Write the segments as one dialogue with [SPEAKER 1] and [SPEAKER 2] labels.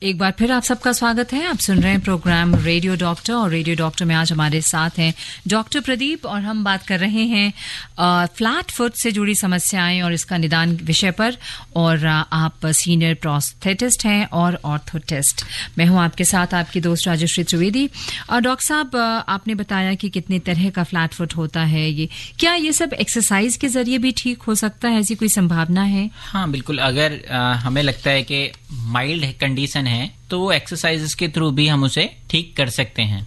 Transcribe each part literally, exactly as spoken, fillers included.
[SPEAKER 1] एक बार फिर आप सबका स्वागत है। आप सुन रहे हैं प्रोग्राम रेडियो डॉक्टर, और रेडियो डॉक्टर में आज हमारे साथ हैं डॉक्टर प्रदीप, और हम बात कर रहे हैं फ्लैट फुट से जुड़ी समस्याएं और इसका निदान विषय पर। और आ, आप सीनियर प्रोस्थेटिस्ट हैं और ऑर्थोटिस्ट। मैं हूं आपके साथ आपकी दोस्त राजश्री त्रिवेदी। और डॉक्टर साहब, आपने बताया कि कितने तरह का फ्लैट फुट होता है। ये क्या ये सब एक्सरसाइज के जरिए भी ठीक हो सकता है? ऐसी कोई संभावना है?
[SPEAKER 2] हाँ बिल्कुल, अगर आ, हमें लगता है कि माइल्ड कंडीशन है तो वो एक्सरसाइजेस के थ्रू भी हम उसे ठीक कर सकते हैं।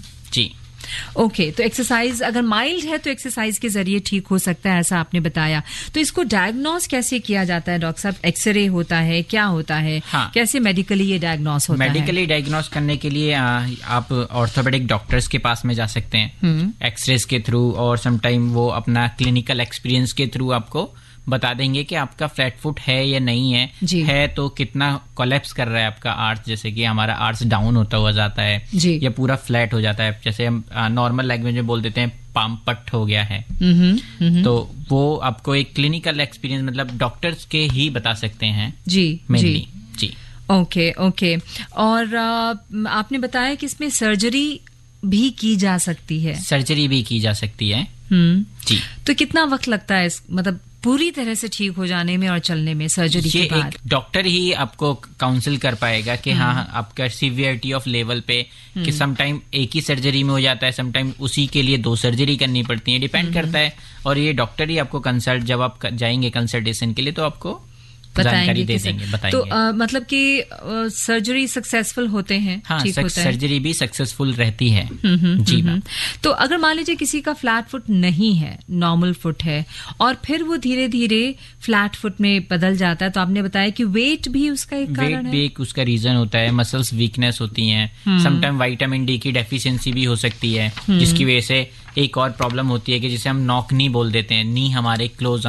[SPEAKER 2] जी
[SPEAKER 1] ओके okay, तो एक्सरसाइज अगर माइल्ड है तो एक्सरसाइज के जरिए ठीक हो सकता है, ऐसा आपने बताया। तो इसको डायग्नोस कैसे किया जाता है डॉक्टर साहब? एक्सरे होता है, क्या होता है?
[SPEAKER 2] हाँ,
[SPEAKER 1] कैसे मेडिकली ये डायग्नोस होता
[SPEAKER 2] मेडिकली
[SPEAKER 1] है?
[SPEAKER 2] मेडिकली डायग्नोस करने के लिए आ, आप ऑर्थोपेडिक डॉक्टर्स के पास में जा सकते हैं एक्सरेज के थ्रू, और समटाइम वो अपना क्लिनिकल एक्सपीरियंस के थ्रू आपको बता देंगे कि आपका फ्लैट फुट है या नहीं है। है तो कितना कोलैप्स कर रहा है आपका आर्च, जैसे कि हमारा आर्च डाउन होता हुआ जाता है या पूरा फ्लैट हो जाता है, जैसे हम नॉर्मल लैंग्वेज में बोल देते हैं पाम पट हो गया है। हुँ, हुँ. तो वो आपको एक क्लिनिकल एक्सपीरियंस मतलब डॉक्टर्स के ही बता सकते हैं जी मेनली। जी
[SPEAKER 1] ओके ओके। और आ, आपने बताया कि इसमें सर्जरी भी की जा सकती है।
[SPEAKER 2] सर्जरी भी की जा सकती है जी।
[SPEAKER 1] तो कितना वक्त लगता है इस, मतलब पूरी तरह से ठीक हो जाने में और चलने में सर्जरी के बाद?
[SPEAKER 2] एक डॉक्टर ही आपको काउंसिल कर पाएगा कि हाँ आपका सीवियरिटी ऑफ लेवल पे, कि समटाइम एक ही सर्जरी में हो जाता है, समटाइम उसी के लिए दो सर्जरी करनी पड़ती है, डिपेंड करता है। और ये डॉक्टर ही आपको कंसल्ट, जब आप जाएंगे कंसल्टेशन के लिए तो आपको जानकारी दे देंगे, बताएंगे।
[SPEAKER 1] तो आ, मतलब कि सर्जरी सक्सेसफुल होते हैं?
[SPEAKER 2] हाँ,
[SPEAKER 1] ठीक होता
[SPEAKER 2] सर्जरी
[SPEAKER 1] है?
[SPEAKER 2] भी सक्सेसफुल रहती है। जी मैम।
[SPEAKER 1] तो अगर मान लीजिए किसी का फ्लैट फुट नहीं है, नॉर्मल फुट है, और फिर वो धीरे धीरे फ्लैट फुट में बदल जाता है, तो आपने बताया कि वेट भी उसका एक कारण है?
[SPEAKER 2] वेट भी एक उसका रीजन होता है, मसल्स वीकनेस होती हैं, समटाइम विटामिन डी की डेफिशिएंसी भी हो सकती है, जिसकी वजह से एक और प्रॉब्लम होती है कि जिसे हम नॉक नी बोल देते हैं, नी हमारे क्लोज